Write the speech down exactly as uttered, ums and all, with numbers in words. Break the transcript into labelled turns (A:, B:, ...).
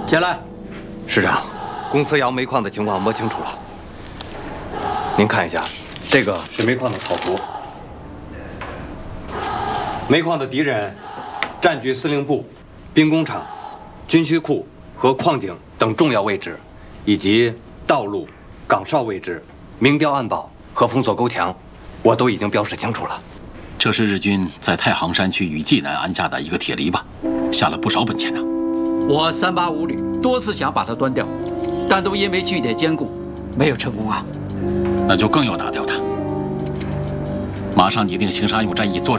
A: 进来。
B: 师长，公司窑煤矿的情况摸清楚了。您看一下，这个是煤矿的草图。煤矿的敌人占据司令部、兵工厂、军需库和矿井等重要位置，以及道路、岗哨位置、明标暗堡和封锁沟墙，我都已经标示清楚了。
C: 这是日军在太行山区与济南安下的一个铁篱笆，下了不少本钱呢。
A: 我三八五旅多次想把它端掉，但都因为据点坚固，没有成功啊。
C: 那就更要打掉它。马上拟定行沙用战役作